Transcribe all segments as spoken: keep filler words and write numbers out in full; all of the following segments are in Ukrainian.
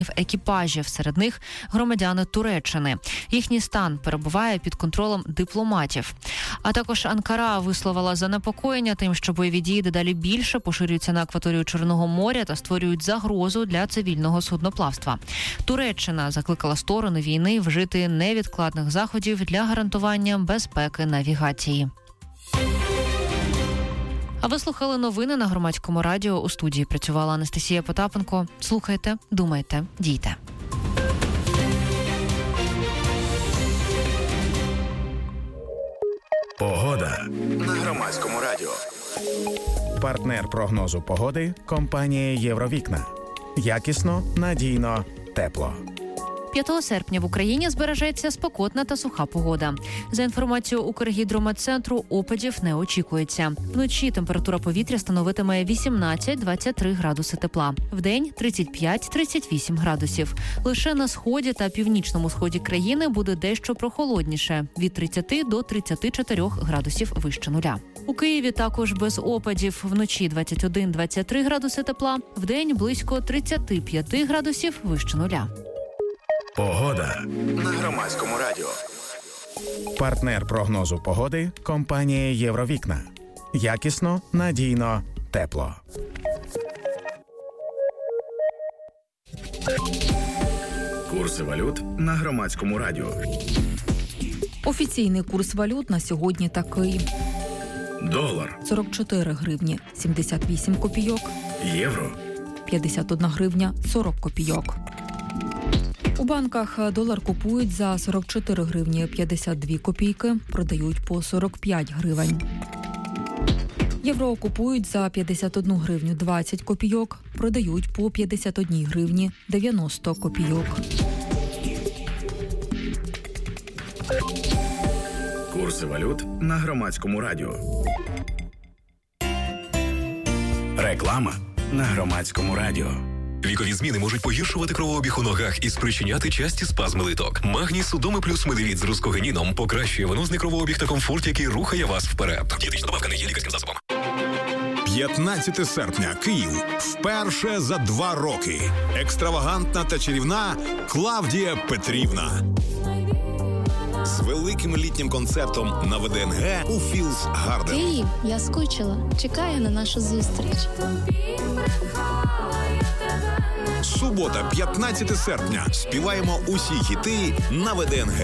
екіпажів, серед них громадяни Туреччини. Їхній стан перебуває під контролем дипломатів. А також Анкара висловила занепокоєння тим, що бойові дії дедалі більше поширюються на акваторію Чорного моря та створюють загрозу для цивільного судноплавства. Туреччина закликала сторони війни вжити невідкладних заходів для гарантування безпеки навігації. А ви слухали новини на Громадському радіо. У студії працювала Анастасія Потапенко. Слухайте, думайте, дійте. Погода на Громадському радіо. Партнер прогнозу погоди – компанія «Євровікна». Якісно, надійно, тепло. п'ятого серпня в Україні збережеться спекотна та суха погода. За інформацією Укргідрометцентру, опадів не очікується. Вночі температура повітря становитиме вісімнадцять-двадцять три градуси тепла. Вдень – тридцять п'ять - тридцять вісім градусів. Лише на сході та північному сході країни буде дещо прохолодніше – від тридцяти до тридцяти чотирьох градусів вище нуля. У Києві також без опадів. Вночі двадцять один - двадцять три градуси тепла. Вдень близько тридцяти п'яти градусів вище нуля. Погода на Громадському радіо. Партнер прогнозу погоди – компанія «Євровікна». Якісно, надійно, тепло. Курси валют на Громадському радіо. Офіційний курс валют на сьогодні такий. Долар – сорок чотири гривні сімдесят вісім копійок. Євро – п'ятдесят одна гривня сорок копійок. У банках долар купують за сорок чотири гривні п'ятдесят дві копійки, продають по сорок п'ять гривень. Євро купують за п'ятдесят одну гривню двадцять копійок, продають по п'ятдесят одна гривні дев'яносто копійок. Курси валют на Громадському радіо. Реклама на Громадському радіо. Вікові зміни можуть погіршувати кровообіг у ногах і спричиняти часті спазми литок. Магній Судоми плюс Медевіт з рускогеніном покращує венозний кровообіг та комфорт, який рухає вас вперед. Дієтична добавка не є лікарським засобом. п'ятнадцяте серпня. Київ. Вперше за два роки. Екстравагантна та чарівна Клавдія Петрівна. З великим літнім концертом на ВДНГ у Філс Гарден. Київ, я скучила. Чекаю на нашу зустріч. Субота, п'ятнадцяте серпня. Співаємо усі хіти на ВДНГ.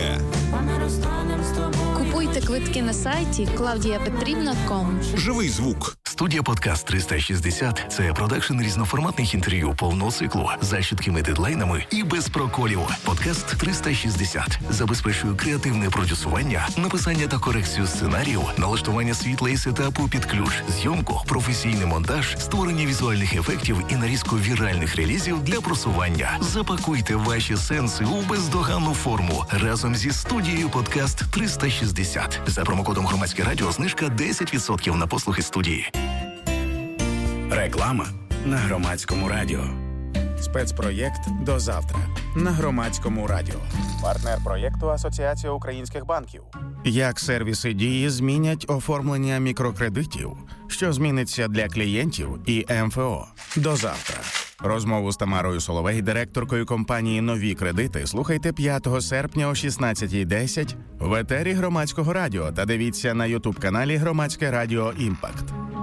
Купуйте квитки на сайті клавдія петрівна крапка ком. Живий звук. Студія «Подкаст триста шістдесят» – це продакшн різноформатних інтерв'ю повного циклу за чіткими дедлайнами і без проколів. «Подкаст триста шістдесят» забезпечує креативне продюсування, написання та корекцію сценаріїв, налаштування світла і сетапу під ключ, зйомку, професійний монтаж, створення візуальних ефектів і нарізку віральних релізів для просування. Запакуйте ваші сенси у бездоганну форму разом зі студією «Подкаст триста шістдесят». За промокодом «Громадське радіо» знижка десять відсотків на послуги студії. Реклама на Громадському радіо. Спецпроєкт «До завтра» на Громадському радіо. Партнер проєкту Асоціація українських банків. Як сервіси Дії змінять оформлення мікрокредитів? Що зміниться для клієнтів і ем еф о? До завтра. Розмову з Тамарою Соловей, директоркою компанії «Нові кредити», слухайте п'ятого серпня о шістнадцятій десять в етері Громадського радіо та дивіться на ютуб-каналі Громадське радіо «Імпакт».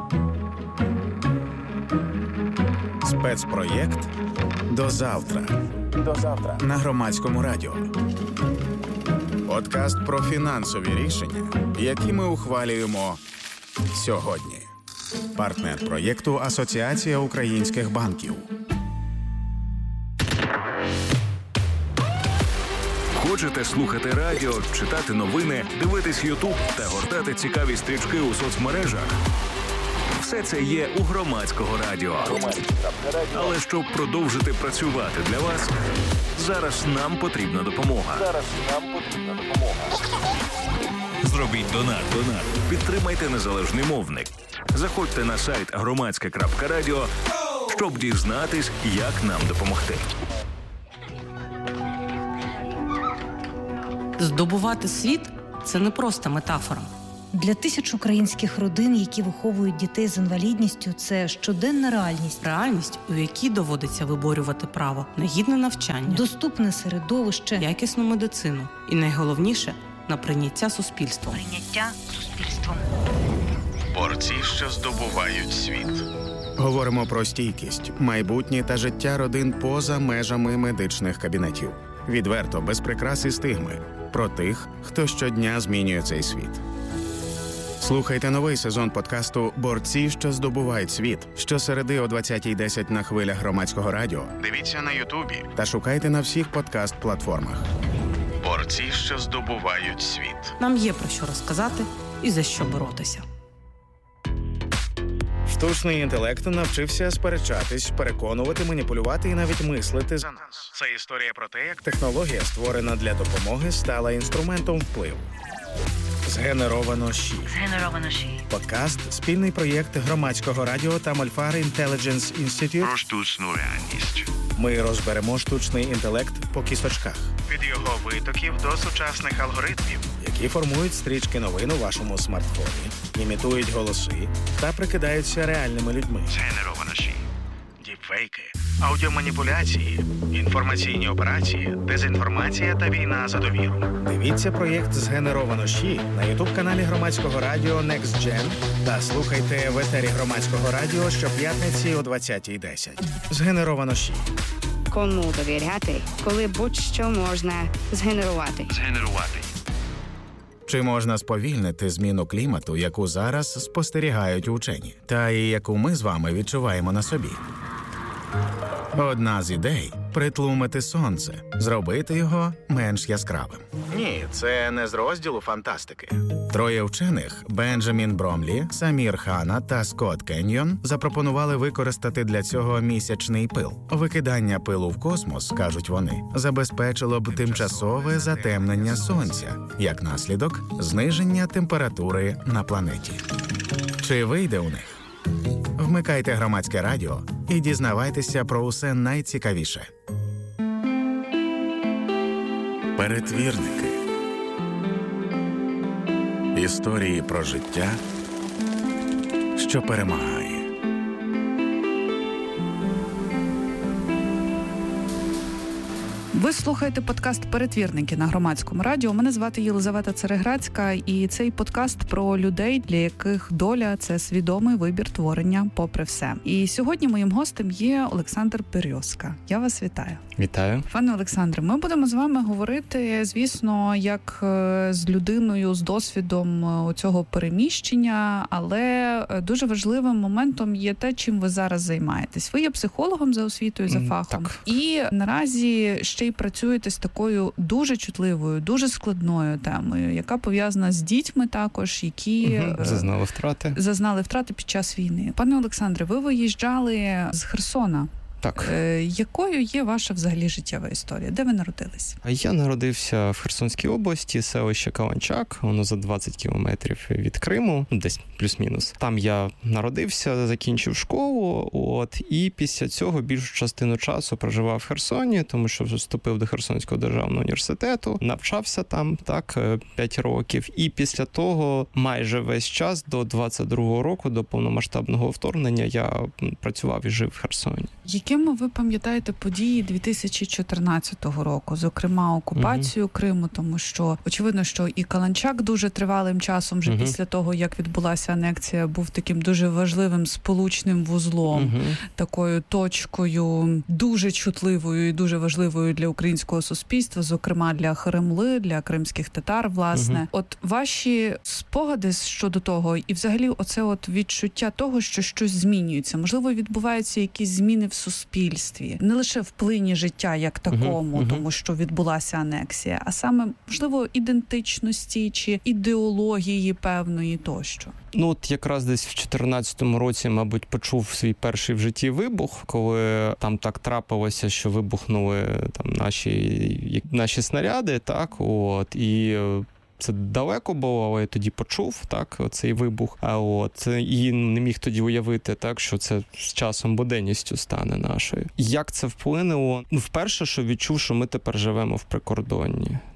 Спецпроєкт «До завтра». До завтра на Громадському радіо. Подкаст про фінансові рішення, які ми ухвалюємо сьогодні. Партнер проєкту Асоціація українських банків. Хочете слухати радіо, читати новини, дивитись Ютуб та гортати цікаві стрічки у соцмережах? Все це є у Громадського радіо. Але щоб продовжити працювати для вас, зараз нам потрібна допомога. Зараз нам потрібна допомога. Зробіть донат, донат. Підтримайте незалежний мовник. Заходьте на сайт громадське крапка радіо, щоб дізнатись, як нам допомогти. Здобувати світ – це не просто метафора. Для тисяч українських родин, які виховують дітей з інвалідністю, це щоденна реальність. Реальність, у якій доводиться виборювати право на гідне навчання, доступне середовище, якісну медицину і, найголовніше, на прийняття суспільством. Прийняття суспільством. Борці, що здобувають світ. Говоримо про стійкість, майбутнє та життя родин поза межами медичних кабінетів. Відверто, без прикрас і стигми. Про тих, хто щодня змінює цей світ. Слухайте новий сезон подкасту «Борці, що здобувають світ» щосереди о двадцятій десять на хвилях Громадського радіо. Дивіться на Ютубі та шукайте на всіх подкаст-платформах. Борці, що здобувають світ. Нам є про що розказати і за що боротися. Штучний інтелект навчився сперечатись, переконувати, маніпулювати і навіть мислити за нас. Це історія про те, як технологія, створена для допомоги, стала інструментом впливу. Згенеровано ЩІ. Згенеровано ЩІ. Подкаст – спільний проєкт Громадського радіо та Мольфар Intelligence Institute Про штучну реальність. Ми розберемо штучний інтелект по кісточках. Від його витоків до сучасних алгоритмів, які формують стрічки новин у вашому смартфоні, імітують голоси та прикидаються реальними людьми. Згенеровано ЩІ. Діпфейки, аудіоманіпуляції, інформаційні операції, дезінформація та війна за довіру. Дивіться проєкт «Згенеровано ЩІ» на ютуб-каналі Громадського радіо Next Gen та слухайте в етері Громадського радіо щоп'ятниці о двадцятій десять. «Згенеровано ЩІ». Кому довіряти, коли будь-що можна згенерувати? Згенерувати. Чи можна сповільнити зміну клімату, яку зараз спостерігають учені, та і яку ми з вами відчуваємо на собі? Одна з ідей – притлумити сонце, зробити його менш яскравим. Ні, це не з розділу фантастики. Троє вчених – Бенджамін Бромлі, Самір Хана та Скотт Кеньйон – запропонували використати для цього місячний пил. Викидання пилу в космос, кажуть вони, забезпечило б тимчасове затемнення сонця, як наслідок – зниження температури на планеті. Чи вийде у них? Вмикайте Громадське радіо і дізнавайтеся про усе найцікавіше. Перетвірники. Історії про життя, що перемагає. Ви слухаєте подкаст «Перетвірники» на Громадському радіо. Мене звати Єлизавета Цереграцька, і цей подкаст про людей, для яких доля – це свідомий вибір творення попри все. І сьогодні моїм гостем є Олександр Берьозка. Я вас вітаю. Вітаю. Пане Олександре, ми будемо з вами говорити, звісно, як з людиною з досвідом цього переміщення, але дуже важливим моментом є те, чим ви зараз займаєтесь. Ви є психологом за освітою, за фахом. Так. І наразі ще й працюєте з такою дуже чутливою, дуже складною темою, яка пов'язана з дітьми також, які угу. зазнали втрати. Зазнали втрати під час війни. Пане Олександре, ви виїжджали з Херсона. Так. Е, якою є ваша взагалі життєва історія? Де ви народились? Я народився в Херсонській області, селище Каланчак, воно за двадцять кілометрів від Криму, десь плюс-мінус. Там я народився, закінчив школу, от, і після цього більшу частину часу проживав в Херсоні, тому що вже вступив до Херсонського державного університету, навчався там, так, п'ять років, і після того майже весь час до двадцять другого року, до повномасштабного вторгнення, я працював і жив в Херсоні. Якими ви пам'ятаєте події дві тисячі чотирнадцятого року, зокрема окупацію угу. Криму, тому що очевидно, що і Каланчак дуже тривалим часом, вже угу. після того, як відбулася анексія, був таким дуже важливим сполучним вузлом, угу. такою точкою дуже чутливою і дуже важливою для українського суспільства, зокрема для Кремли, для кримських татар, власне. Угу. От ваші спогади щодо того, і взагалі оце от відчуття того, що щось змінюється, можливо, відбуваються якісь зміни в суспільстві, не лише в плині життя як такому, uh-huh, uh-huh. тому що відбулася анексія, а саме, можливо, ідентичності чи ідеології певної тощо. Ну, от якраз десь в чотирнадцятому році, мабуть, почув свій перший в житті вибух, коли там так трапилося, що вибухнули там наші, наші снаряди, так, от, і це далеко було, але я тоді почув, так, цей вибух, а от, і не міг тоді уявити, так, що це з часом буденністю стане нашою. Як це вплинуло? Ну, вперше, що відчув, що ми тепер живемо в прикордонні.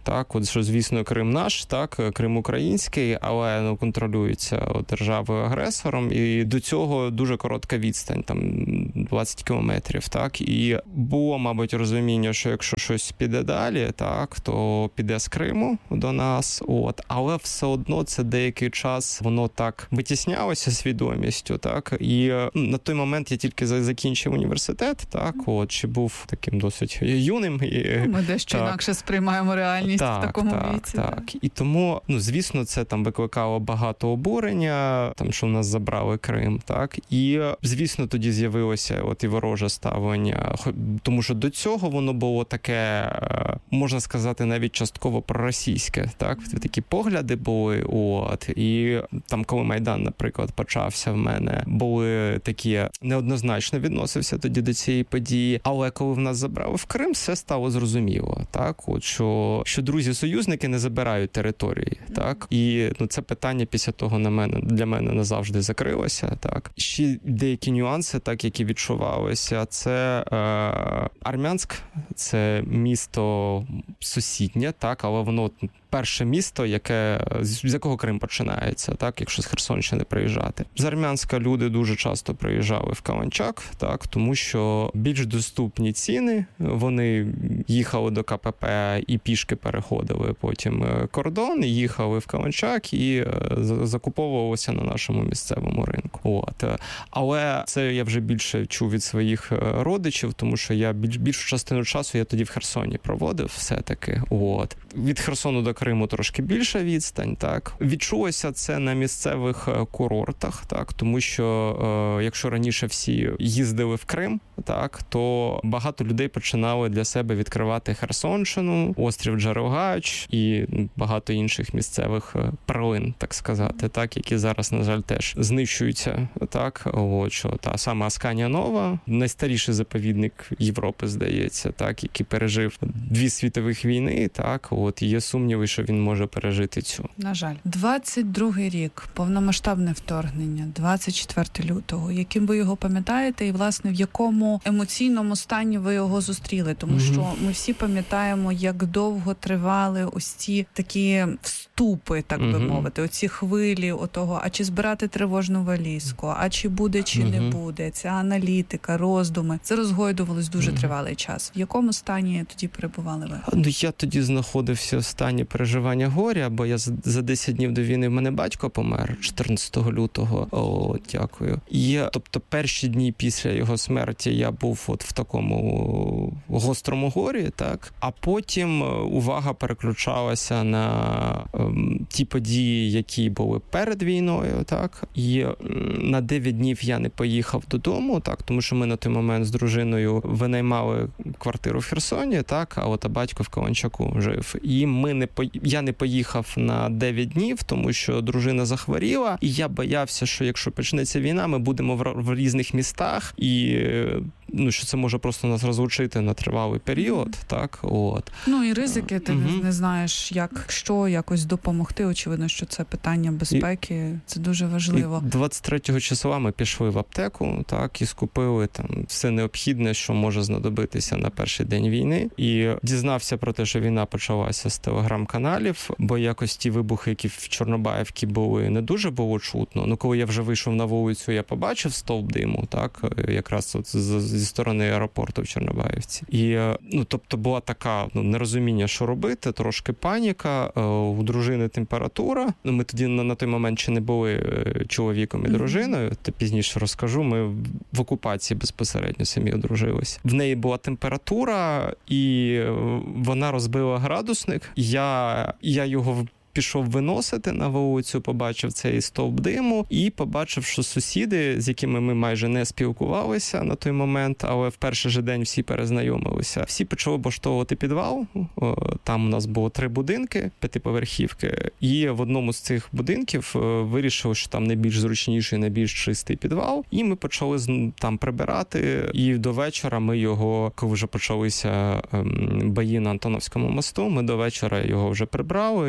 так, от що, звісно, Крим наш, так, Крим український, але ну, контролюється державою-агресором, і до цього дуже коротка відстань, там двадцять кілометрів, так, і було, мабуть, розуміння, що якщо щось піде далі, так, то піде з Криму до нас, от, але все одно це деякий час воно так витіснялося свідомістю, так, і ну, на той момент я тільки закінчив університет, так, от, чи був таким досить юним. І, ми дещо так, інакше сприймаємо реальність так, в такому так, віці. Так, так. І тому, ну, звісно, це там викликало багато обурення, там, що в нас забрали Крим, так, і, звісно, тоді з'явилося от і вороже ставлення, тому що до цього воно було таке, можна сказати, навіть частково проросійське, так, такі погляди були, от, і там, коли Майдан, наприклад, почався в мене, були такі, неоднозначно відносився тоді до цієї події, але коли в нас забрали в Крим, все стало зрозуміло, так, от, що, що друзі-союзники не забирають території, так, і, ну, це питання після того на мене, для мене назавжди закрилося, так. Ще деякі нюанси, так, які відчувалися, це е, Армянськ, це місто сусіднє, так, але воно перше місто, яке, з якого Крим починається, так, якщо з Херсонщини приїжджати. З Армянська люди дуже часто приїжджали в Каланчак, так, тому що більш доступні ціни, вони їхали до КПП і пішки переходили потім кордон, їхали в Каланчак і закуповувалися на нашому місцевому ринку. От. Але це я вже більше чув від своїх родичів, тому що я більш, більшу частину часу я тоді в Херсоні проводив все-таки. От. Від Херсону до Криму трошки більша відстань, так. Відчулося це на місцевих курортах, так, тому що е, якщо раніше всі їздили в Крим, так, то багато людей починали для себе відкривати Херсонщину, острів Джерелгач і багато інших місцевих перлин, так сказати, так, які зараз, на жаль, теж знищуються, так, от, що та сама Асканія Нова, найстаріший заповідник Європи, здається, так, який пережив дві світових війни, так, от, є сумніви, що він може пережити цю. На жаль. двадцять другий рік, повномасштабне вторгнення, двадцять четвертого лютого. Яким ви його пам'ятаєте і, власне, в якому емоційному стані ви його зустріли? Тому mm-hmm. що ми всі пам'ятаємо, як довго тривали ось ці такі вступи, так mm-hmm. би мовити, оці хвилі отого, а чи збирати тривожну валізку, а чи буде, чи mm-hmm. не буде, ця аналітика, роздуми. Це розгойдувалось дуже mm-hmm. тривалий час. В якому стані тоді перебували ви? Ну, я тоді знаходився в стані переживання горя, бо я за десять днів до війни в мене батько помер чотирнадцятого лютого. О, дякую. І, тобто, перші дні після його смерті я був от в такому гострому горі, так? А потім увага переключалася на ем, ті події, які були перед війною, так? І на дев'ять днів я не поїхав додому, так? Тому що ми на той момент з дружиною винаймали квартиру в Херсоні, так? А от а батько в Каланчаку жив. І ми не по... я не поїхав на дев'ять днів, тому що дружина захворіла, і я боявся, що якщо почнеться війна, ми будемо в, в різних містах, і ну, що це може просто нас розлучити на тривалий період, mm-hmm. так, от. Ну, і ризики, ти mm-hmm. не знаєш, як, що, якось допомогти, очевидно, що це питання безпеки, і, це дуже важливо. І двадцять третього числа ми пішли в аптеку, так, і скупили там все необхідне, що може знадобитися на перший день війни, і дізнався про те, що війна почалася з телеграм-каналів, бо якось ті вибухи, які в Чорнобаївці були, не дуже було чутно. Ну, коли я вже вийшов на вулицю, я побачив стовп диму, так, якраз от з зі сторони аеропорту в Чорнобаївці. І, ну, тобто була така, ну, нерозуміння, що робити, трошки паніка, у дружини температура. Ну, ми тоді на, на той момент ще не були чоловіком і дружиною, то пізніше розкажу, ми в окупації безпосередньо самі одружилися. В неї була температура, і вона розбила градусник. Я, я його пішов виносити на вулицю, побачив цей стовп диму і побачив, що сусіди, з якими ми майже не спілкувалися на той момент, але в перший же день всі перезнайомилися. Всі почали облаштовувати підвал. Там у нас було три будинки, п'ятиповерхівки, і в одному з цих будинків вирішили, що там найбільш зручніший, найбільш чистий підвал, і ми почали там прибирати, і до вечора ми його, коли вже почалися бої на Антоновському мосту, ми до вечора його вже прибрали, і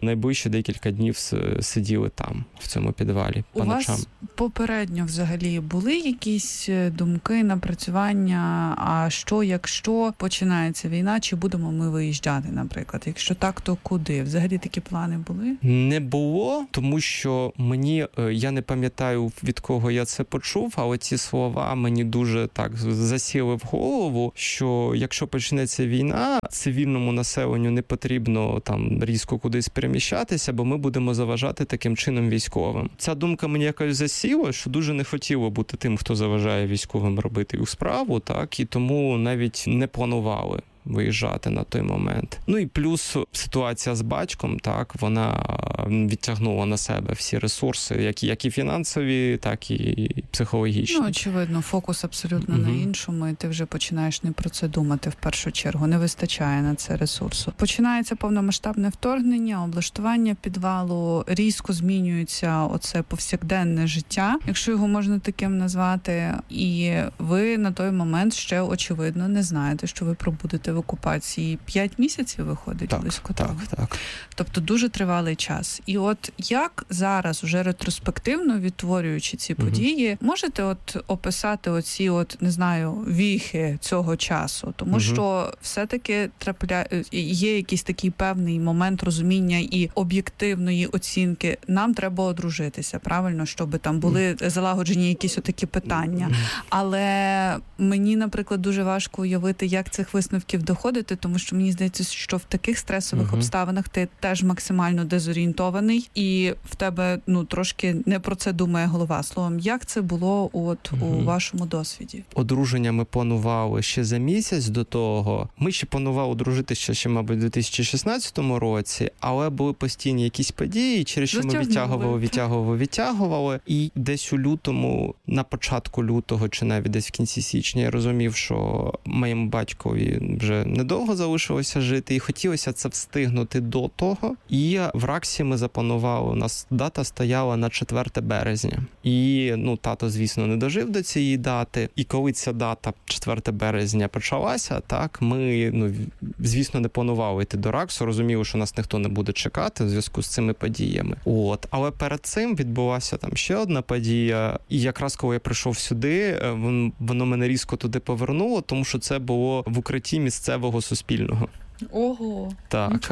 найближчі декілька днів сиділи там, в цьому підвалі, по У ночам. вас попередньо взагалі були якісь думки, напрацювання, а що, якщо починається війна, чи будемо ми виїжджати, наприклад? Якщо так, то куди? Взагалі такі плани були? Не було, тому що мені, я не пам'ятаю, від кого я це почув, але ці слова мені дуже так засіли в голову, що якщо почнеться війна, цивільному населенню не потрібно там різко кудись переміщатися, бо ми будемо заважати таким чином військовим. Ця думка мені якось засіла, що дуже не хотіло бути тим, хто заважає військовим робити їх справу, так, і тому навіть не планували виїжджати на той момент. Ну і плюс ситуація з батьком, так, вона відтягнула на себе всі ресурси, як, як і фінансові, так і психологічні. Ну, очевидно, фокус абсолютно угу. на іншому, і ти вже починаєш не про це думати в першу чергу. Не вистачає на це ресурсу. Починається повномасштабне вторгнення, облаштування підвалу, різко змінюється оце повсякденне життя, якщо його можна таким назвати, і ви на той момент ще, очевидно, не знаєте, що ви пробудете в окупації. П'ять місяців виходить так, близько так, того. Так. Тобто дуже тривалий час. І от як зараз, уже ретроспективно відтворюючи ці угу. події, можете от описати оці от, не знаю, віхи цього часу? Тому угу. що все-таки трапля... є якийсь такий певний момент розуміння і об'єктивної оцінки. Нам треба одружитися, правильно? Щоб там були залагоджені якісь отакі питання. Але мені, наприклад, дуже важко уявити, як цих висновків доходити, тому що мені здається, що в таких стресових uh-huh. обставинах ти теж максимально дезорієнтований, і в тебе, ну, трошки не про це думає голова. Словом, як це було от uh-huh. у вашому досвіді? Одруження ми планували ще за місяць до того. Ми ще планували одружитися ще, мабуть, у дві тисячі шістнадцятому році, але були постійні якісь події, через що ми відтягували, відтягували, відтягували. І десь у лютому, на початку лютого, чи навіть десь в кінці січня, я розумів, що моєму батькові вже недовго залишилося жити, і хотілося це встигнути до того. І в РАКСі ми запланували, у нас дата стояла на четверте березня. І, ну, тато, звісно, не дожив до цієї дати. І коли ця дата, четверте березня, почалася, так, ми, ну, звісно, не планували йти до РАКСу, розуміли, що нас ніхто не буде чекати в зв'язку з цими подіями. От. Але перед цим відбулася там ще одна подія, і якраз коли я прийшов сюди, воно мене різко туди повернуло, тому що це було в укритті місцевого Суспільного. Ого, так.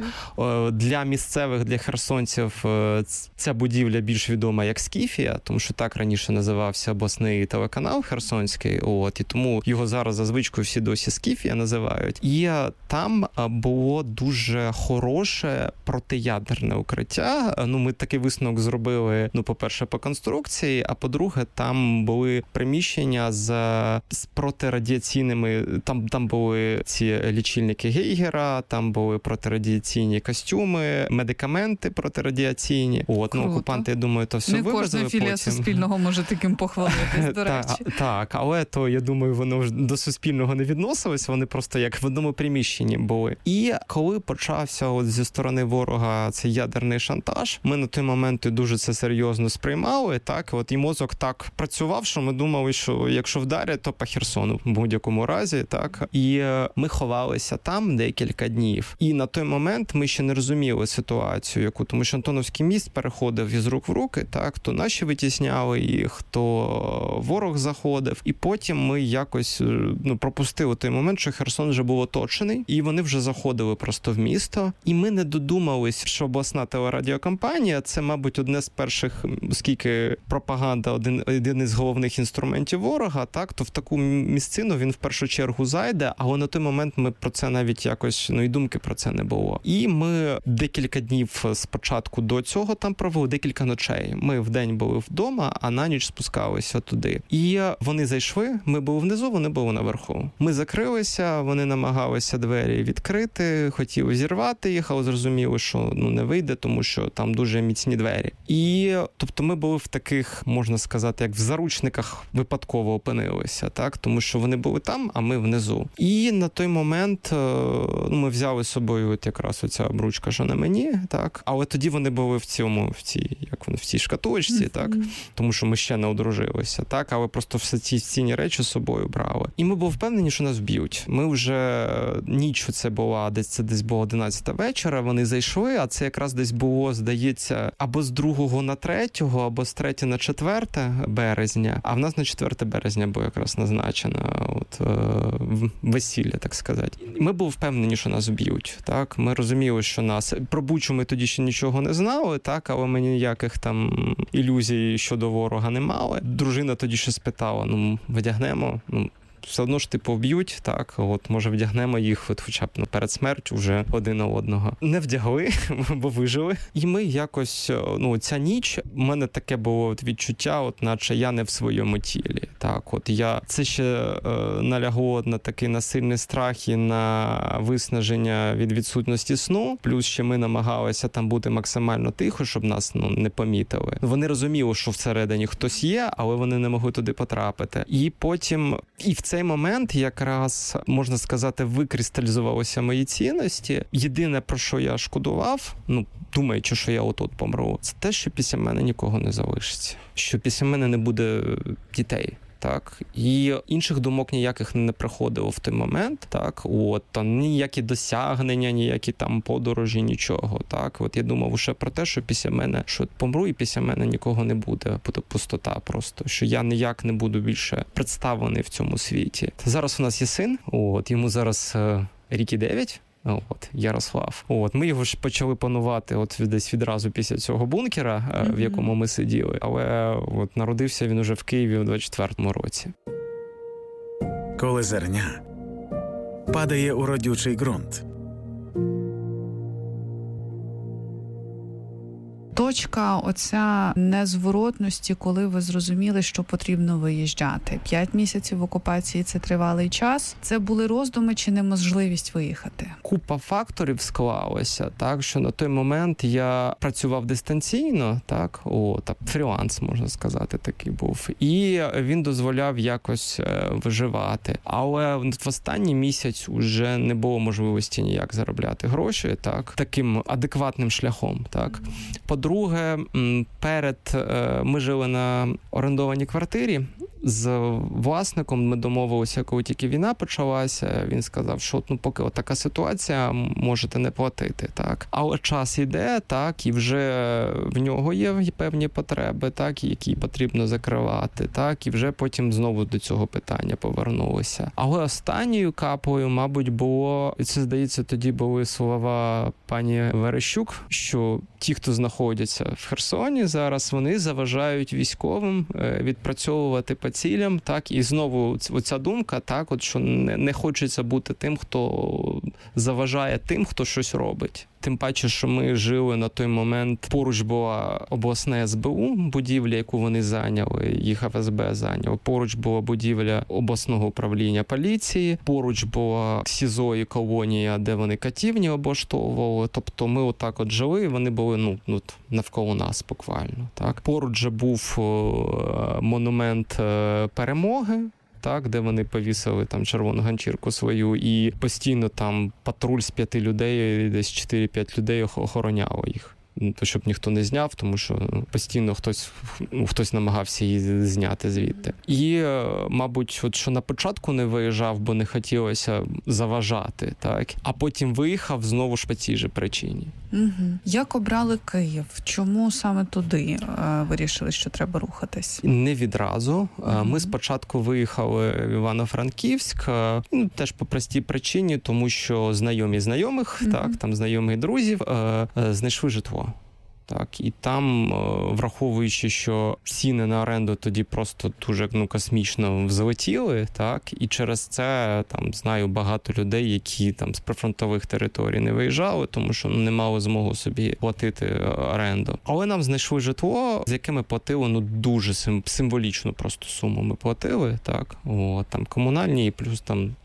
Для місцевих, для херсонців ця будівля більш відома як Скіфія, тому що так раніше називався обласний телеканал Херсонський, от, і тому його зараз за звичкою всі досі Скіфія називають. І там було дуже хороше протиядерне укриття. Ну, ми такий висновок зробили, ну, по-перше, по конструкції, а по-друге, там були приміщення з, з протирадіаційними, там, там були ці лічильники Гейгера, там були протирадіаційні костюми, медикаменти протирадіаційні. От, ну, окупанти, я думаю, то все вивезли потім. Не кожна філія Суспільного може таким похвалитись, до речі. Так, так, але то, я думаю, воно ж до Суспільного не відносилось, вони просто як в одному приміщенні були. І коли почався от зі сторони ворога цей ядерний шантаж, ми на той момент дуже це серйозно сприймали, так, от і мозок так працював, що ми думали, що якщо вдарять, то по Херсону в будь-якому разі, так. І ми ховалися там декілька днів. І на той момент ми ще не розуміли ситуацію, яку, тому що Антоновський міст переходив із рук в руки, так, то наші витісняли їх, то ворог заходив. І потім ми якось, ну, пропустили той момент, що Херсон вже був оточений, і вони вже заходили просто в місто. І ми не додумались, що обласна телерадіокомпанія, це, мабуть, одне з перших, оскільки пропаганда один, один із головних інструментів ворога, так, то в таку місцину він в першу чергу зайде, але на той момент ми про це навіть якось, ну, і думки про це не було. І ми декілька днів спочатку до цього там провели, декілька ночей. Ми вдень були вдома, а на ніч спускалися туди. І вони зайшли, ми були внизу, вони були наверху. Ми закрилися, вони намагалися двері відкрити, хотіли зірвати їх, але зрозуміли, що, ну, не вийде, тому що там дуже міцні двері. І, тобто, ми були в таких, можна сказати, як в заручниках випадково опинилися, так? Тому що вони були там, а ми внизу. І на той момент ну, ми взяли з собою от якраз оця обручка, що на мені, так, але тоді вони були в цьому, в цій, як вони, в цій шкатулочці, mm-hmm. так, тому що ми ще не одружилися, так, але просто все ці цінні речі з собою брали. І ми були впевнені, що нас б'ють. Ми вже ніч це була, десь це десь було одинадцята вечора, вони зайшли, а це якраз десь було, здається, або з другого на третього, або з третього на четверте березня, а в нас на четверте березня було якраз назначено от, е, весілля, так сказати. Ми були впевнені, що нас б'ють, так, ми розуміли, що нас, про Бучу ми тоді ще нічого не знали, так, але ми ніяких там ілюзій щодо ворога не мали. Дружина тоді ще спитала, ну, видягнемо, ну, все одно ж типу вб'ють, так, от, може вдягнемо їх от, хоча б ну, перед смертю вже один на одного. Не вдягли, бо вижили. І ми якось, ну, ця ніч, у мене таке було от, відчуття, от, наче я не в своєму тілі. Так, от я, це ще е, налягло на такий насильний страх і на виснаження від відсутності сну, плюс ще ми намагалися там бути максимально тихо, щоб нас, ну, не помітили. Вони розуміли, що всередині хтось є, але вони не могли туди потрапити. І потім, і в цей момент якраз, можна сказати, викристалізувалися мої цінності. Єдине, про що я шкодував, ну, думаючи, що я отут помру, це те, що після мене нікого не залишиться. Що після мене не буде дітей. Так, і інших думок ніяких не приходило в той момент, так, от, там ніякі досягнення, ніякі там подорожі, нічого, так, от я думав лише про те, що після мене, що помру і після мене нікого не буде, буде пустота просто, що я ніяк не буду більше представлений в цьому світі. Зараз у нас є син, от, йому зараз е, рік і дев'ять, от, Ярослав. От, ми його ж почали панувати от десь відразу після цього бункера, mm-hmm. в якому ми сиділи, але от народився він уже в Києві у двадцять четвертому році. Коли зерня падає у родючий ґрунт. Точка оця незворотності, коли ви зрозуміли, що потрібно виїжджати. П'ять місяців в окупації – це тривалий час. Це були роздуми чи неможливість виїхати? Купа факторів склалося, так, що на той момент я працював дистанційно, так, о, так, фріланс, можна сказати, такий був. І він дозволяв якось виживати. Але в останній місяць уже не було можливості ніяк заробляти гроші, так, таким адекватним шляхом, так. По-друге, перед ми жили на орендованій квартирі з власником, ми домовилися, коли тільки війна почалася, він сказав, що ну, поки от така ситуація, можете не платити, так. Але час йде, так, і вже в нього є певні потреби, так, які потрібно закривати, так, і вже потім знову до цього питання повернулися. Але останньою каплею, мабуть, було, і це, здається, тоді були слова пані Верещук, що ті, хто знаходяться в Херсоні зараз, вони заважають військовим відпрацьовувати по цілям, так, і знову оця думка, так, от, що не, не хочеться бути тим, хто заважає тим, хто щось робить. Тим паче, що ми жили на той момент, поруч була обласне ес бе у, будівля, яку вони зайняли, їх еф ес бе зайняло. Поруч була будівля обласного управління поліції, поруч була СІЗО і колонія, де вони катівні облаштовували. Тобто ми отак от жили, і вони були ну, ну, навколо нас буквально. Так. Поруч же був монумент Перемоги, так, де вони повісили там червону ганчірку свою, і постійно там патруль з п'яти людей, десь чотири-п'ять людей охороняло їх. То, щоб ніхто не зняв, тому що ну, постійно хтось, ну, хтось намагався її зняти звідти. І, мабуть, от що на початку не виїжджав, бо не хотілося заважати, так, а потім виїхав знову ж по цій же причині. Угу. Як обрали Київ? Чому саме туди е, вирішили, що треба рухатись? Не відразу. Угу. Ми спочатку виїхали в Івано-Франківськ, ну, теж по простій причині, тому що знайомі знайомих, угу. так, там знайомих друзів, е, е, знайшли житло. Так, і там, враховуючи, що ціни на оренду тоді просто дуже ну, космічно взлетіли, так, і через це там знаю багато людей, які там з прифронтових територій не виїжджали, тому що не мали змогу собі платити оренду. Але нам знайшли житло, з яким ми платили ну дуже символічну просто суму ми платили, так, о, там комунальні і плюс там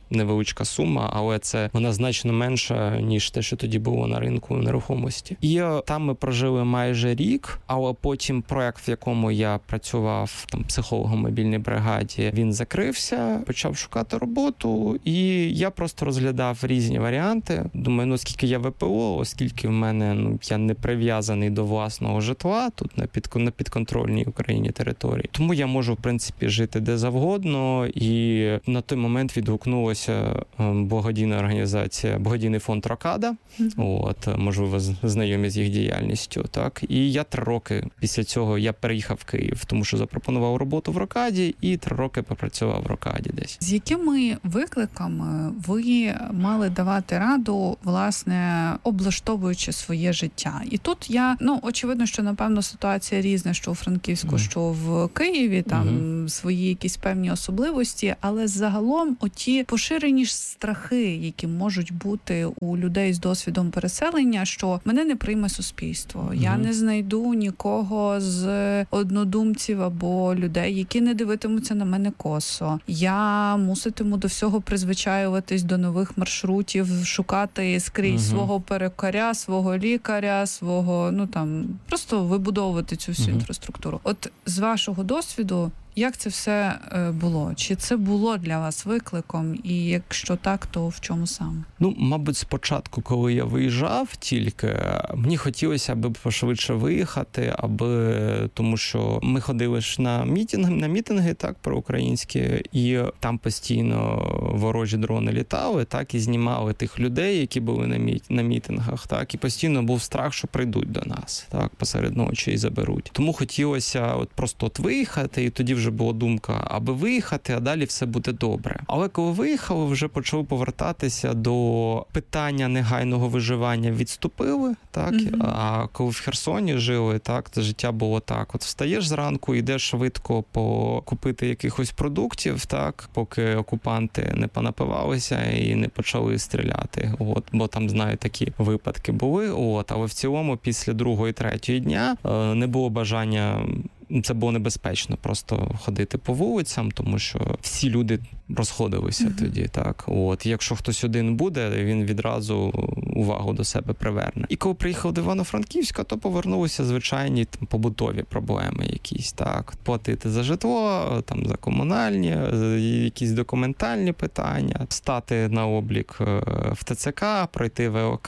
невеличка сума, але це вона значно менша, ніж те, що тоді було на ринку нерухомості. І там ми прожили майже рік, але потім проект, в якому я працював там психологом в мобільній бригаді, він закрився, почав шукати роботу, і я просто розглядав різні варіанти. Думаю, ну, оскільки я ВПО, оскільки в мене, ну, я не прив'язаний до власного житла тут на, під, на підконтрольній Україні території, тому я можу, в принципі, жити де завгодно, і на той момент відгукнулася благодійна організація, благодійний фонд «Рокада», mm-hmm. от, можливо, знайомі з їх діяльністю, так, і я три роки після цього я переїхав в Київ, тому що запропонував роботу в «Рокаді», і три роки попрацював в «Рокаді» десь. З якими викликами ви мали давати раду, власне, облаштовуючи своє життя? І тут я, ну, очевидно, що, напевно, ситуація різна, що у Франківську, mm. що в Києві, там mm-hmm. свої якісь певні особливості, але загалом оті поширені ж страхи, які можуть бути у людей з досвідом переселення, що мене не прийме суспільство, mm-hmm. я не знайду нікого з однодумців або людей, які не дивитимуться на мене косо. Я муситиму до всього призвичаюватись, до нових маршрутів, шукати скрізь mm-hmm. свого перукаря, свого лікаря, свого, ну там, просто вибудовувати цю всю mm-hmm. інфраструктуру. От з вашого досвіду, як це все було? Чи це було для вас викликом? І якщо так, то в чому саме? Ну, мабуть, спочатку, коли я виїжджав тільки, мені хотілося, аби пошвидше виїхати, аби, тому що ми ходили ж на мітинги, на мітинги, так, проукраїнські, і там постійно ворожі дрони літали, так, і знімали тих людей, які були на, мі... на мітингах, так, і постійно був страх, що прийдуть до нас, так, посеред ночі і заберуть. Тому хотілося от просто от виїхати, і тоді вже вже була думка, аби виїхати, а далі все буде добре. Але коли виїхали, вже почали повертатися до питання негайного виживання, відступили, так? Mm-hmm. А коли в Херсоні жили, так, то життя було так. От встаєш зранку, йдеш швидко покупити якихось продуктів, так, поки окупанти не понапивалися і не почали стріляти. От, бо там, знаю, такі випадки були. От, але в цілому після другого і третього дня е, не було бажання. Це було небезпечно просто ходити по вулицям, тому що всі люди розходилися mm-hmm. тоді, так. От, якщо хтось один буде, він відразу увагу до себе приверне. І коли приїхав до Івано-Франківська, то повернулися звичайні там, побутові проблеми якісь, так. Платити за житло, там, за комунальні, якісь документальні питання, стати на облік в ТЦК, пройти ВЛК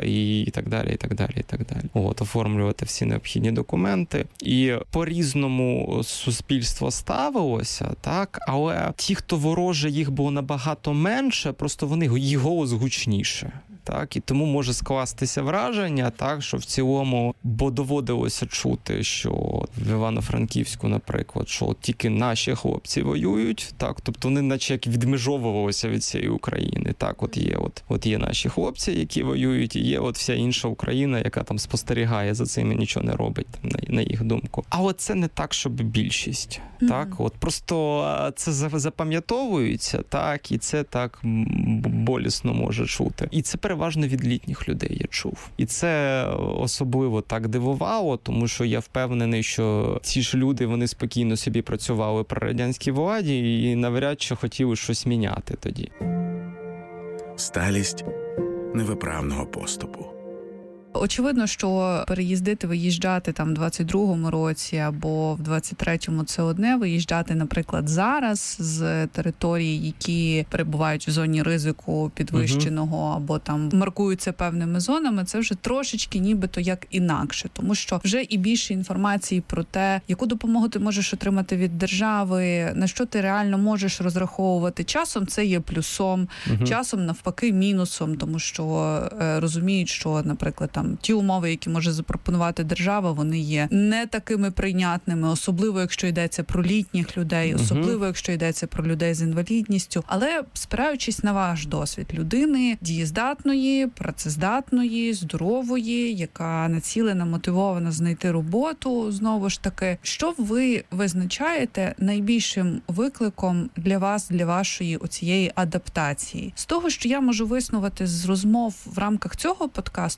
і так далі, і так далі, і так далі. От, оформлювати всі необхідні документи. І по-різному суспільство ставилося, так, але ті, хто вороже, їх було набагато менше, просто вони, їх голос гучніше. Так, і тому може скластися враження, так, що в цілому, бо доводилося чути, що в Івано-Франківську, наприклад, що тільки наші хлопці воюють, так, тобто вони наче як відмежовувалися від цієї України, так, от є, от, от є наші хлопці, які воюють, і є от вся інша Україна, яка там спостерігає за цим і нічого не робить, там, на, на їх думку. Але це не так, щоб більшість, mm-hmm. так, от просто це запам'ятовується, так, і це так болісно може чути. І це переважно від літніх людей я чув. І це особливо так дивувало, тому що я впевнений, що ці ж люди, вони спокійно собі працювали при радянській владі і навряд чи хотіли щось міняти тоді. Сталість невиправного поступу. Очевидно, що переїздити, виїжджати там в двадцять другому році або в двадцять третьому це одне, виїжджати, наприклад, зараз з територій, які перебувають в зоні ризику підвищеного угу. або там маркуються певними зонами, це вже трошечки нібито як інакше, тому що вже і більше інформації про те, яку допомогу ти можеш отримати від держави, на що ти реально можеш розраховувати. Часом це є плюсом, угу. часом навпаки мінусом, тому що е, розуміють, що, наприклад, там ті умови, які може запропонувати держава, вони є не такими прийнятними, особливо, якщо йдеться про літніх людей, особливо, uh-huh. якщо йдеться про людей з інвалідністю. Але спираючись на ваш досвід людини дієздатної, працездатної, здорової, яка націлена, мотивована знайти роботу, знову ж таки, що ви визначаєте найбільшим викликом для вас, для вашої оцієї адаптації? З того, що я можу виснувати з розмов в рамках цього подкасту, люди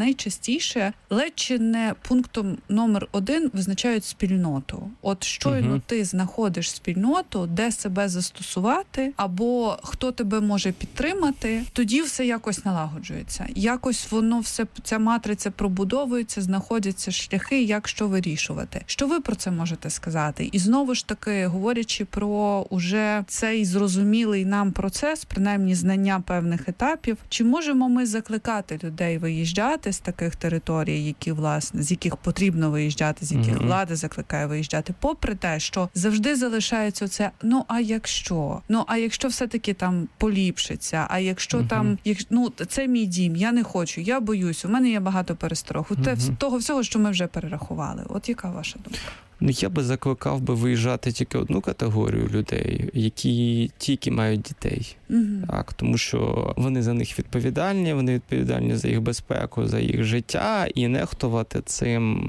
найчастіше ледь чи не пунктом номер один визначають спільноту. От щойно угу. ти знаходиш спільноту, де себе застосувати, або хто тебе може підтримати, тоді все якось налагоджується. Якось воно все, ця матриця пробудовується, знаходяться шляхи, як що вирішувати. Що ви про це можете сказати? І знову ж таки, говорячи про уже цей зрозумілий нам процес, принаймні знання певних етапів, чи можемо ми закликати людей виїжджати з таких територій, які, власне, з яких потрібно виїжджати, з яких mm-hmm. влада закликає виїжджати, попри те, що завжди залишається це, ну, а якщо? Ну, а якщо все-таки там поліпшиться? А якщо mm-hmm. там, як, ну, це мій дім, я не хочу, я боюсь, у мене є багато пересторог. Mm-hmm. Того всього, що ми вже перерахували. От яка ваша думка? Ну, я би закликав би виїжджати тільки одну категорію людей, які тільки мають дітей. Mm-hmm. Так, тому що вони за них відповідальні, вони відповідальні за їх безпеку, за їх життя, і нехтувати цим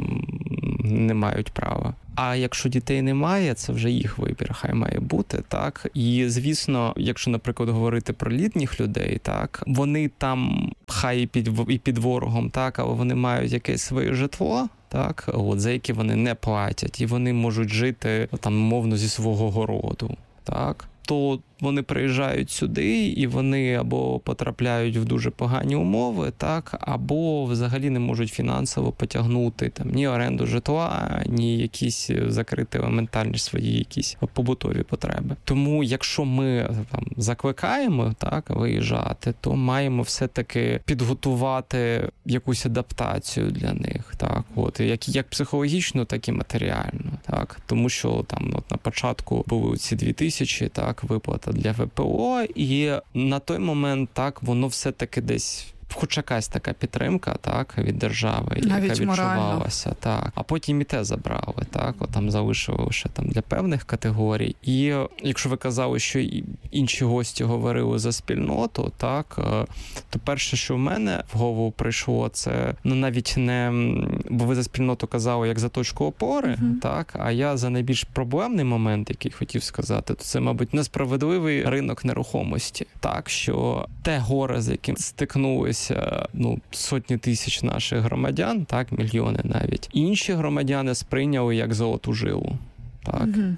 не мають права. А якщо дітей немає, це вже їх вибір, хай має бути, так? І, звісно, якщо, наприклад, говорити про літніх людей, так, вони там хай і під, і під ворогом, так, але вони мають якесь своє житло, так, от, за яке вони не платять, і вони можуть жити, там, мовно, зі свого городу, так, то вони приїжджають сюди, і вони або потрапляють в дуже погані умови, так, або взагалі не можуть фінансово потягнути там ні оренду житла, ні якісь закрити елементарні свої якісь побутові потреби. Тому якщо ми там закликаємо, так, виїжджати, то маємо все-таки підготувати якусь адаптацію для них, так, от, як, як психологічно, так і матеріально, так, тому що там от на початку були ці дві тисячі, так, виплата для ВПО, і на той момент, так, воно все-таки десь, хоч якась така підтримка, так, від держави, навіть яка відчувалася, морально. Так. А потім і те забрали, так, от там залишили лише там для певних категорій. І якщо ви казали, що і інші гості говорили за спільноту, так, то перше, що в мене в голову прийшло, це, ну, навіть не, бо ви за спільноту казали як за точку опори, uh-huh. так, а я за найбільш проблемний момент, який хотів сказати, то це, мабуть, несправедливий ринок нерухомості, так, що те горе, з яким стикнулися ну, сотні тисяч наших громадян, так, мільйони навіть. Інші громадяни сприйняли як золоту жилу, так. Mm-hmm.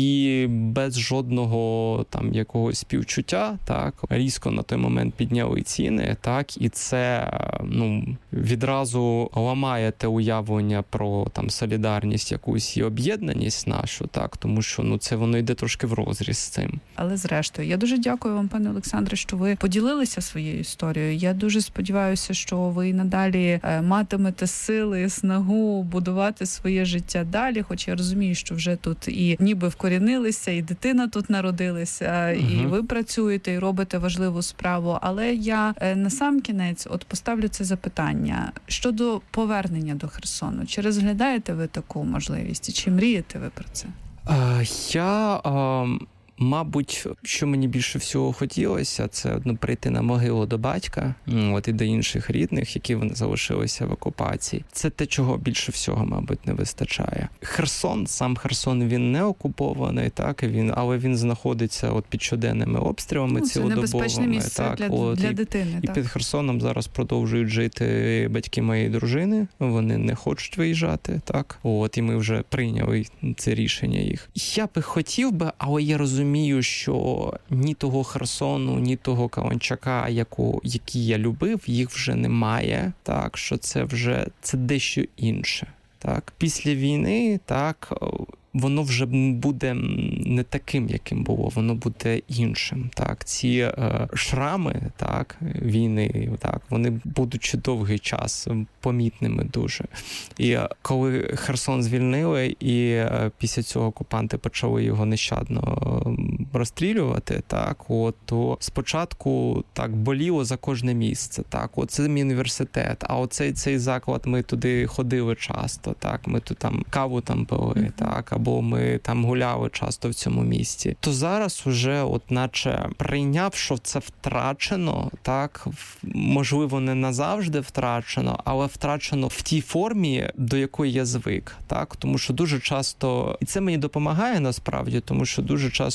І без жодного там якогось співчуття, так, різко на той момент підняли ціни, так, і це, ну, відразу ламає те уявлення про там солідарність якусь і об'єднаність нашу, так, тому що, ну, це воно йде трошки в розріз з цим. Але зрештою, я дуже дякую вам, пане Олександре, що ви поділилися своєю історією. Я дуже сподіваюся, що ви надалі матимете сили і снагу будувати своє життя далі, хоч я розумію, що вже тут і ніби вкорінилися, і дитина тут народилася, угу. і ви працюєте, і робите важливу справу. Але я на сам кінець от поставлю це запитання. Щодо повернення до Херсону, чи розглядаєте ви таку можливість? І чи мрієте ви про це? А, я... А... Мабуть, що мені більше всього хотілося, це ну, прийти на могилу до батька, от, і до інших рідних, які вони залишилися в окупації. Це те, чого більше всього, мабуть, не вистачає. Херсон, сам Херсон, він не окупований, так, він, але він знаходиться от під щоденними обстрілами, ну, цілодобовими. Це небезпечне місце так, для, от, для і, дитини. І так. під Херсоном зараз продовжують жити батьки моєї дружини, вони не хочуть виїжджати, так, от, і ми вже прийняли це рішення їх. Я би хотів би, але я розумію, Розумію, що ні того Херсону, ні того Каланчака, яку, який я любив, їх вже немає. Так, що це вже це дещо інше. Так, після війни, так, воно вже буде не таким, яким було, воно буде іншим. Так, ці е, шрами, так, війни, так, вони будуть ще довгий час помітними дуже. І коли Херсон звільнили, і е, після цього окупанти почали його нещадно розстрілювати, так, от, то спочатку так боліло за кожне місце. Так, от це мій університет, а оцей цей заклад, ми туди ходили часто, так, ми тут там каву там пили, mm-hmm. так, або ми там гуляли часто в цьому місті. То зараз уже, от наче прийняв, що це втрачено, так, можливо, не назавжди втрачено, але втрачено в тій формі, до якої я звик, так, тому що дуже часто, і це мені допомагає насправді, тому що дуже часто люди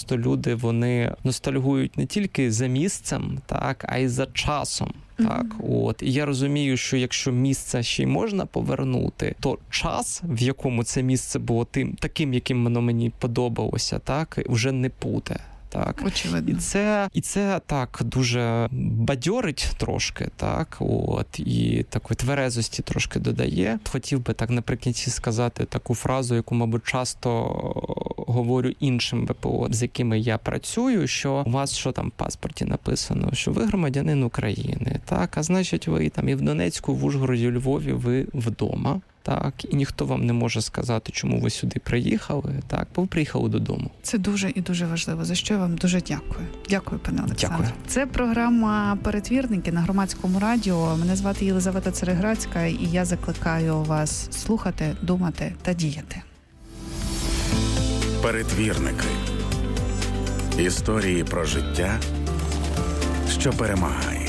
люди, вони ностальгують не тільки за місцем, так, а й за часом. Так, mm-hmm. от. І я розумію, що якщо місце ще й можна повернути, то час, в якому це місце було тим, таким, яким воно мені подобалося, так, вже не буде. Так. Очевидно. І це, і це так дуже бадьорить трошки, так, от, і такої тверезості трошки додає. Хотів би так наприкінці сказати таку фразу, яку, мабуть, часто говорю іншим ВПО, з якими я працюю, що у вас, що там в паспорті написано, що ви громадянин України, так, а значить ви там і в Донецьку, в Ужгороді, у Львові ви вдома. Так, і ніхто вам не може сказати, чому ви сюди приїхали, так, бо ви приїхали додому. Це дуже і дуже важливо, за що я вам дуже дякую. Дякую, пане Олександре. Дякую. Це програма «Перетвірники» на Громадському радіо. Мене звати Єлизавета Цереграцька, і я закликаю вас слухати, думати та діяти. Перетвірники. Історії про життя, що перемагає.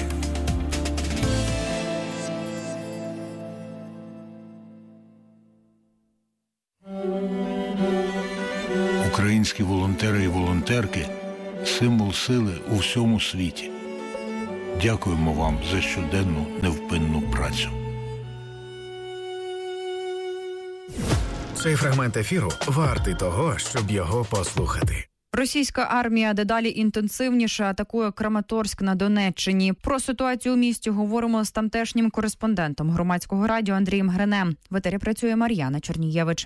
Українські волонтери і волонтерки – символ сили у всьому світі. Дякуємо вам за щоденну невпинну працю. Цей фрагмент ефіру вартий того, щоб його послухати. Російська армія дедалі інтенсивніше атакує Краматорськ на Донеччині. Про ситуацію у місті говоримо з тамтешнім кореспондентом Громадського радіо Андрієм Гринем. В етері працює Мар'яна Чернієвич.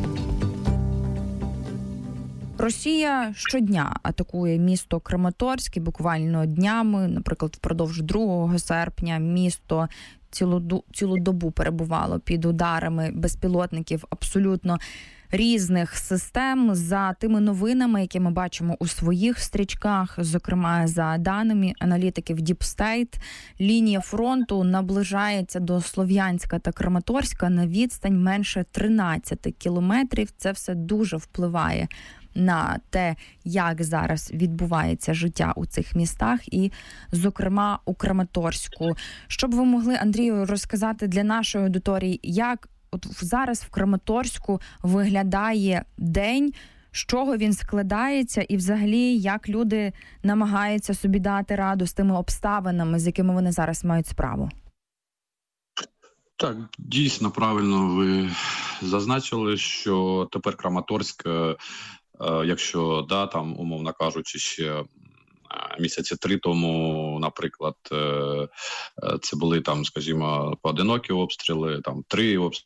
Росія щодня атакує місто Краматорськ, і буквально днями, наприклад, впродовж другого серпня місто цілу, цілу добу перебувало під ударами безпілотників абсолютно різних систем. За тими новинами, які ми бачимо у своїх стрічках, зокрема за даними аналітиків Deep State, лінія фронту наближається до Слов'янська та Краматорська на відстань менше тринадцять кілометрів. Це все дуже впливає на те, як зараз відбувається життя у цих містах і, зокрема, у Краматорську. Щоб ви могли, Андрію, розказати для нашої аудиторії, як от зараз в Краматорську виглядає день, з чого він складається і взагалі як люди намагаються собі дати раду з тими обставинами, з якими вони зараз мають справу? Так, дійсно правильно ви зазначили, що тепер Краматорськ, якщо, да, там, умовно кажучи, ще місяці три тому, наприклад, це були там, скажімо, поодинокі обстріли, там три обстріли,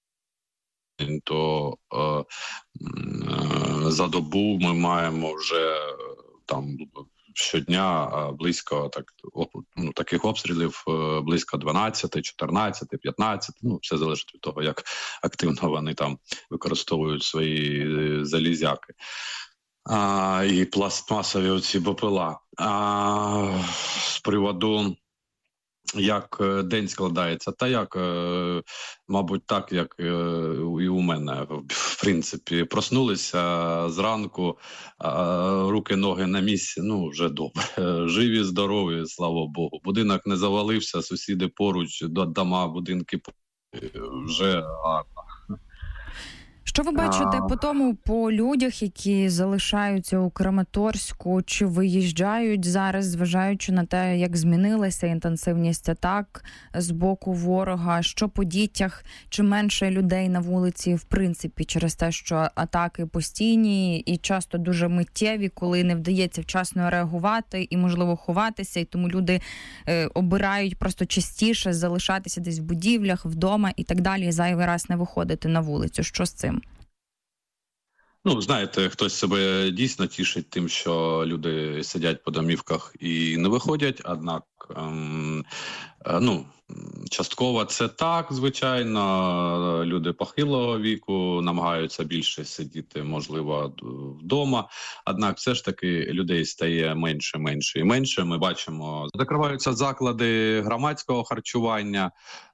то е, е, за добу ми маємо вже там щодня близько так, ну, таких обстрілів близько дванадцять, чотирнадцять, п'ятнадцять, ну, все залежить від того, як активно вони там використовують свої залізяки. А, і пластмасові оці БПЛА. А, з приводу як день складається, та як, мабуть, так, як і у мене, в принципі. Проснулися зранку, руки, ноги на місці, ну, вже добре. Живі, здорові, слава Богу. Будинок не завалився, сусіди поруч, дома, будинки вже гарно. Що ви бачите по тому, по людях, які залишаються у Краматорську, чи виїжджають зараз, зважаючи на те, як змінилася інтенсивність атак з боку ворога, що по дітях, чи менше людей на вулиці, в принципі, через те, що атаки постійні і часто дуже миттєві, коли не вдається вчасно реагувати і, можливо, ховатися, і тому люди е, обирають просто частіше залишатися десь в будівлях, вдома і так далі, і зайвий раз не виходити на вулицю. Що з цим? Ну, знаєте, хтось себе дійсно тішить тим, що люди сидять по домівках і не виходять, однак, ем, е, ну, частково це так, звичайно, люди похилого віку намагаються більше сидіти, можливо, вдома, однак все ж таки людей стає менше, менше і менше. Ми бачимо, закриваються заклади громадського харчування,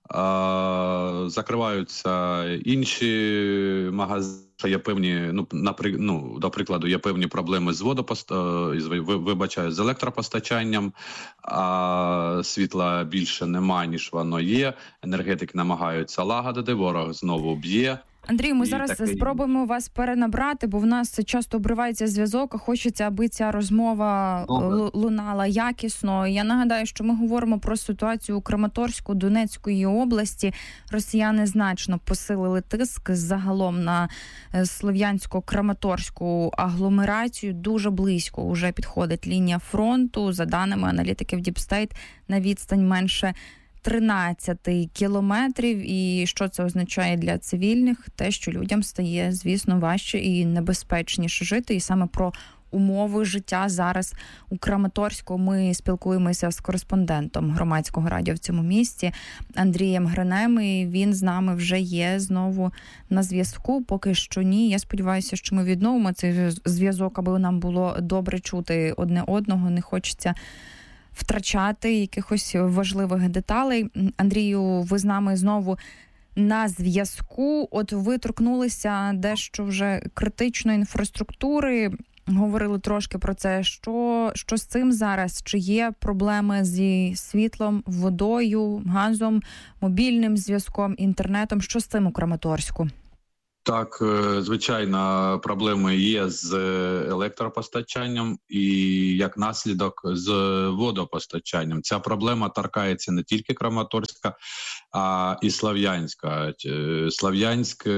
закриваються інші магазини. Є певні, ну, напри, ну, до прикладу, є певні проблеми з водопост... вибачаю, з електропостачанням, а світла більше нема, ніж воно є. Енергетики намагаються лагодити, ворог знову б'є. Андрій, ми і зараз таке... спробуємо вас перенабрати, бо в нас часто обривається зв'язок, а хочеться, аби ця розмова Добре. лунала якісно. Я нагадаю, що ми говоримо про ситуацію у Краматорську, Донецької області. Росіяни значно посилили тиск загалом на Слов'янсько-Краматорську агломерацію. Дуже близько уже підходить лінія фронту. За даними аналітиків Deep State, на відстань менше тринадцять кілометрів. І що це означає для цивільних? Те, що людям стає, звісно, важче і небезпечніше жити. І саме про умови життя зараз у Краматорську ми спілкуємося з кореспондентом Громадського радіо в цьому місті Андрієм Гринем. І він з нами вже є знову на зв'язку. Поки що ні. Я сподіваюся, що ми відновимо цей зв'язок, аби нам було добре чути одне одного. Не хочеться втрачати якихось важливих деталей. Андрію, ви з нами знову на зв'язку. От ви торкнулися дещо вже критичної інфраструктури, говорили трошки про це. Що, що з цим зараз? Чи є проблеми зі світлом, водою, газом, мобільним зв'язком, інтернетом? Що з цим у Краматорську? Так, звичайно, проблеми є з електропостачанням і, як наслідок, з водопостачанням. Ця проблема торкається не тільки Краматорська, а і Слов'янська. Слов'янськ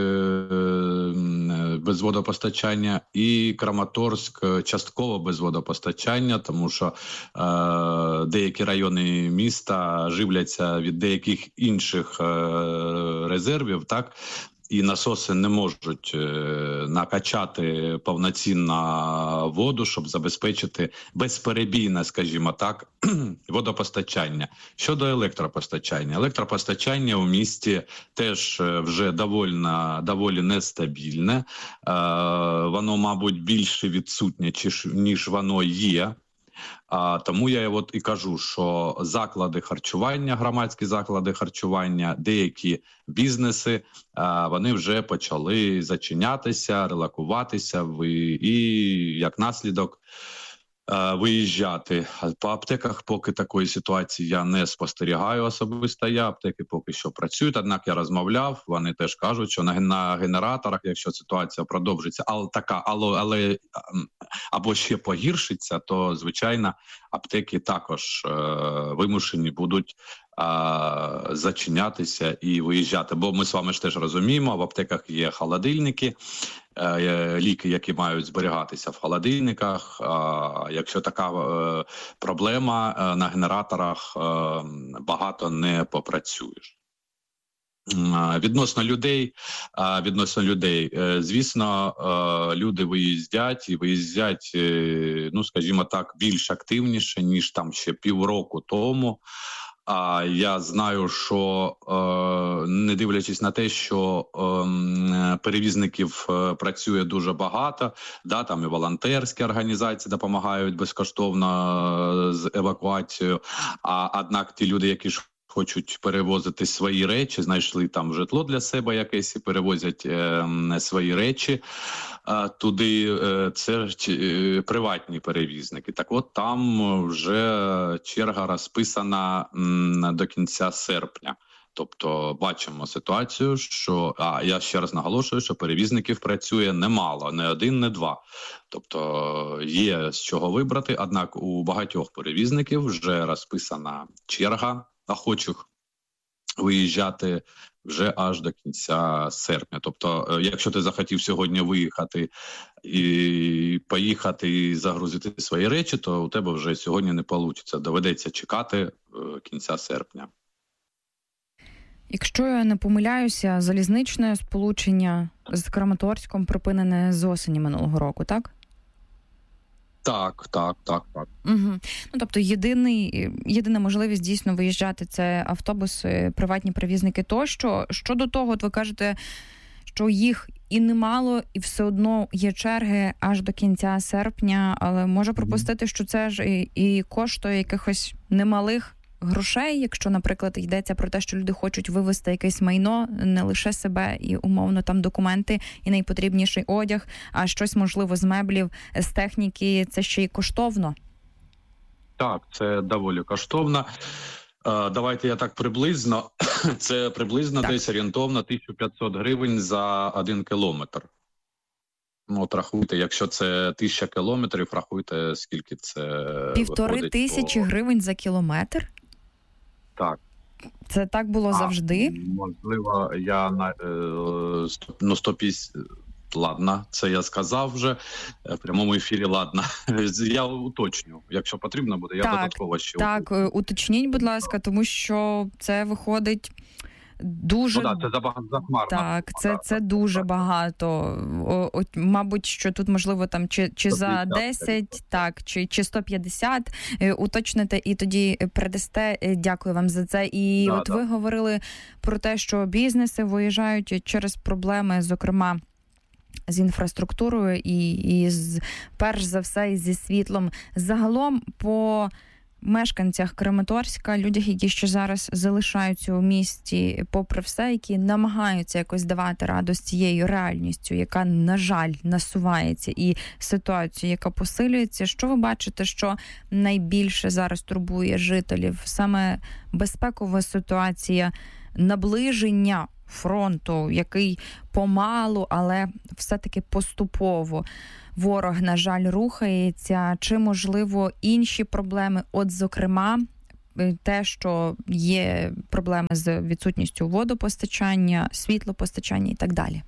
без водопостачання і Краматорськ частково без водопостачання, тому що е, деякі райони міста живляться від деяких інших е, резервів, так? І насоси не можуть е, накачати повноцінно воду, щоб забезпечити безперебійне, скажімо так, водопостачання. Щодо електропостачання. Електропостачання у місті теж вже доволі, доволі нестабільне. Е, воно, мабуть, більше відсутнє, ніж воно є. А, тому я от і кажу, що заклади харчування, громадські заклади харчування, деякі бізнеси, а, вони вже почали зачинятися, релокуватися і, як наслідок, а, виїжджати. По аптеках поки такої ситуації я не спостерігаю особисто. Я аптеки поки що працюють, однак я розмовляв, вони теж кажуть, що на, на генераторах, якщо ситуація продовжиться, але така, але, але або ще погіршиться, то, звичайно, аптеки також е, вимушені будуть е, зачинятися і виїжджати. Бо ми з вами ж теж розуміємо, в аптеках є холодильники, е, ліки, які мають зберігатися в холодильниках. Е, якщо така е, проблема, е, на генераторах е, багато не попрацюєш. Відносно людей, відносно людей, звісно, люди виїздять і виїздять, ну, скажімо так, більш активніше, ніж там ще півроку тому. А я знаю, що, не дивлячись на те, що перевізників працює дуже багато, да, там і волонтерські організації допомагають безкоштовно з евакуацією, а однак ті люди, які ж хочуть перевозити свої речі, знайшли там житло для себе якесь і перевозять е, свої речі е, туди. Е, це е, приватні перевізники. Так от там вже черга розписана м, до кінця серпня. Тобто бачимо ситуацію, що, а я ще раз наголошую, що перевізників працює немало, не один, не два. Тобто є з чого вибрати, однак у багатьох перевізників вже розписана черга охочих виїжджати вже аж до кінця серпня. Тобто, якщо ти захотів сьогодні виїхати і поїхати і загрузити свої речі, то у тебе вже сьогодні не вийде. Доведеться чекати кінця серпня. Якщо я не помиляюся, залізничне сполучення з Краматорськом припинене з осені минулого року, так? Так, так, так, так. Угу. Ну, тобто єдиний, єдина можливість дійсно виїжджати – це автобуси, приватні перевізники тощо. Щодо того, от ви кажете, що їх і немало, і все одно є черги аж до кінця серпня, але можу припустити, що це ж і, і коштує якихось немалих грошей, якщо, наприклад, йдеться про те, що люди хочуть вивезти якесь майно, не лише себе і, умовно, там документи і найпотрібніший одяг, а щось, можливо, з меблів, з техніки, це ще й коштовно. Так, це доволі коштовно. Давайте я так приблизно Це приблизно так. Десь орієнтовно тисяча п'ятсот гривень за один кілометр. Ну, от рахуйте, якщо це тисяча кілометрів, рахуйте, скільки це Півтори виходить тисячі по... гривень за кілометр? Так. Це так було а, завжди? Можливо, я на е, ну, сто п'ятдесят... Ладно, це я сказав вже в прямому ефірі, ладно. Я уточню, якщо потрібно буде, я так, додатково ще Так, уточню. уточніть, будь ласка, тому що це виходить дуже... Ну, да, це захмарно. Так, це, це дуже багато. О, о, мабуть, що тут, можливо, там чи, чи за десять, так, чи, чи сто п'ятдесят уточните і тоді передасте. Дякую вам за це. І да, от да. ви говорили про те, що бізнеси виїжджають через проблеми, зокрема, з інфраструктурою і, і з, перш за все, і зі світлом. Загалом по мешканцях Краматорська, людях, які ще зараз залишаються у місті, попри все, які намагаються якось давати раду з цією реальністю, яка, на жаль, насувається, і ситуацію, яка посилюється. Що ви бачите, що найбільше зараз турбує жителів? Саме безпекова ситуація, наближення фронту, який помалу, але все-таки поступово ворог, на жаль, рухається, чи, можливо, інші проблеми, от, зокрема, те, що є проблеми з відсутністю водопостачання, світлопостачання і так далі?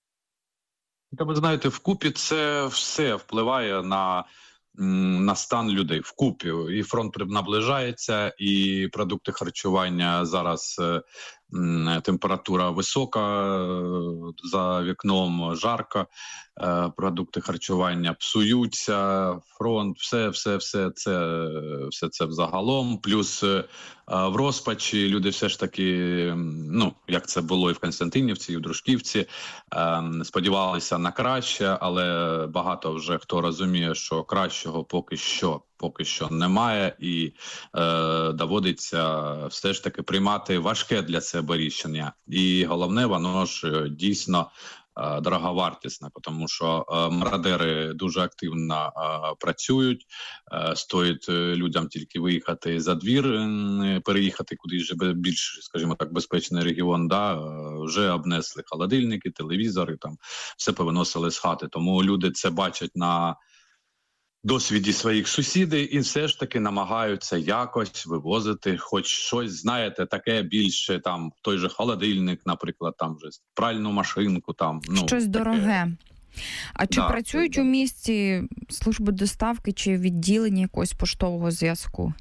Та ви знаєте, вкупі це все впливає на на стан людей вкупі. І фронт наближається, і продукти харчування зараз, температура висока, за вікном жарко, продукти харчування псуються, фронт, все, все, все це, все це взагалом. Плюс в розпачі люди все ж таки, ну, як це було і в Константинівці, і в Дружківці, сподівалися на краще, але багато вже хто розуміє, що кращого поки що поки що немає, і е, доводиться все ж таки приймати важке для себе рішення. І головне, воно ж дійсно е, дороговартісне, тому що е, мародери дуже активно е, працюють, е, стоїть людям тільки виїхати за двір, е, переїхати кудись більш, скажімо так, безпечний регіон, да, е, вже обнесли холодильники, телевізори, там все повиносили з хати, тому люди це бачать на досвіді своїх сусідів і все ж таки намагаються якось вивозити хоч щось, знаєте, таке більше, там, той же холодильник, наприклад, там вже пральну машинку, там, ну, щось таке. Дороге. А чи да, працюють да. у місті служби доставки чи відділення якогось поштового зв'язку?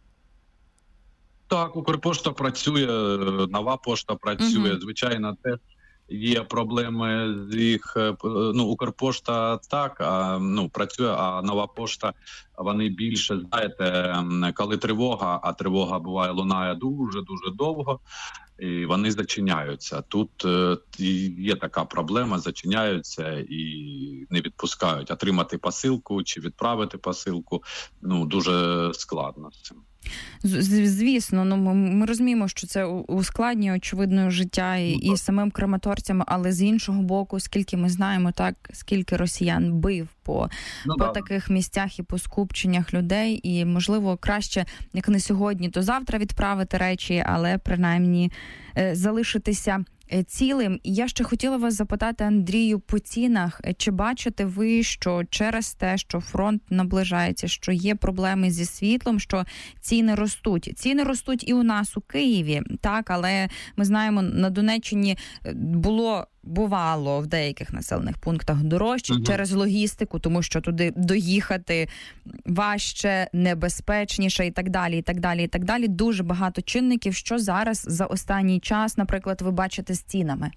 Так, Укрпошта працює, Нова пошта працює, угу. звичайно, теж є проблеми з їх, ну, Укрпошта так, а, ну, працює, а Нова пошта, вони більше, знаєте, коли тривога, а тривога буває, лунає дуже-дуже довго, і вони зачиняються. Тут е, є така проблема, зачиняються і не відпускають. Отримати посилку чи відправити посилку, ну, дуже складно з цим. Звісно, ну ми, ми розуміємо, що це ускладнює, очевидно, життя і, і самим краматорцям, але з іншого боку, скільки ми знаємо, так, скільки росіян бив по, ну, по таких місцях і по скупченнях людей, і, можливо, краще, як не сьогодні, то завтра відправити речі, але, принаймні, залишитися цілим. І я ще хотіла вас запитати, Андрію, по цінах. Чи бачите ви, що через те, що фронт наближається, що є проблеми зі світлом, що ціни ростуть? Ціни ростуть і у нас у Києві, так, але ми знаємо, на Донеччині було бувало в деяких населених пунктах дорожче угу. через логістику, тому що туди доїхати важче, небезпечніше і так далі, і так далі, і так далі. Дуже багато чинників. Що зараз за останній час, наприклад, ви бачите з цінами?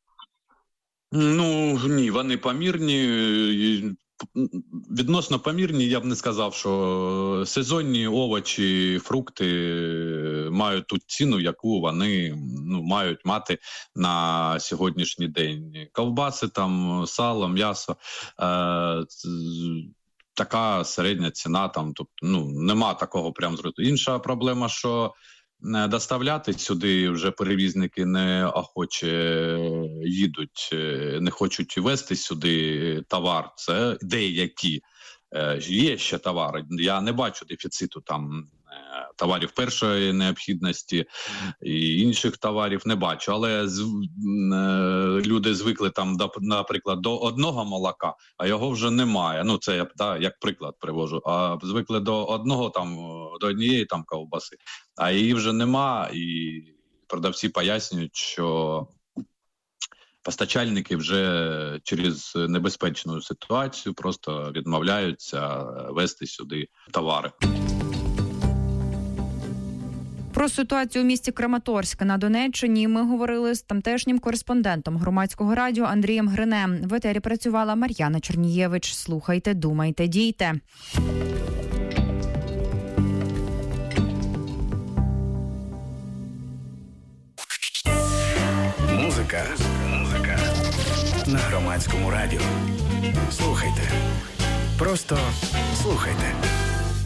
Ну, ні, вони помірні. Відносно помірні, я б не сказав, що сезонні овочі, фрукти мають ту ціну, яку вони, ну, мають мати на сьогоднішній день. Ковбаси, там, сало, м'ясо, е- така середня ціна, там, тобто, ну, нема такого прям зросту. Інша проблема, що доставляти сюди вже перевізники не охоче їдуть, не хочуть везти сюди товар. Це деякі. Є ще товари. Я не бачу дефіциту там товарів першої необхідності і інших товарів не бачу. Але з, люди звикли там, наприклад, до одного молока, а його вже немає. Ну, це я да, як приклад привожу. А звикли до одного там, до однієї там ковбаси, а її вже нема, і продавці пояснюють, що постачальники вже через небезпечну ситуацію просто відмовляються вести сюди товари. Про ситуацію у місті Краматорськ на Донеччині ми говорили з тамтешнім кореспондентом Громадського радіо Андрієм Гринем. В етері працювала Мар'яна Чернієвич. Слухайте, думайте, дійте. Музика. Музика. На Громадському радіо. Слухайте. Просто слухайте.